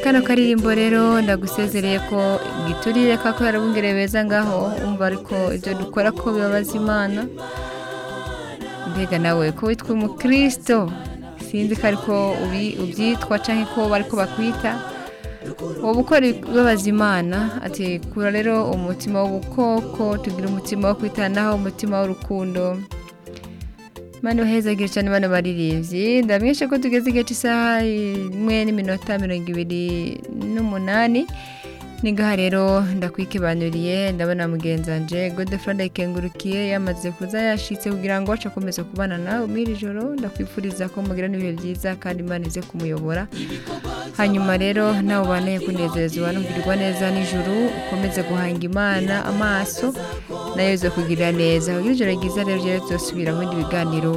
kano karirimbo rero ndagusezereye ko giturire kako yarabungere beza ngaho umva ariko ibyo dukora ko bibabaza Imana. Mbega nawe ko witwa umukristo sinzi ko ariko ubyitwa canke ko bariko bakwita wowe ukora bibabaza Imana ati kura rero umutima w'ubukoko tugira umutima wo kwitanaho umutima w'urukundo. Mano hezagire cyane bana baririmbyi ndamweshe ko tugeze igihe cy'isaha 1:28 ningaha rero ndakwikibanuriye ndabona mugenzanje Godefroid Ikengurukiye yamaze kuza yashitse kugira ngo ace akomeze kubana nawe mwiri joro ndakwifuriza ko mugira n'ibihe byiza kandi Imana ize kumuyobora. Hanyuma rero nawe bane kunezezwa n'ubwirwa neza n'ijuru ukomeze guhanga Imana amaso nayo zo kugira neza. Kugira ijoro ryiza rero ryo zosubira mu biganiro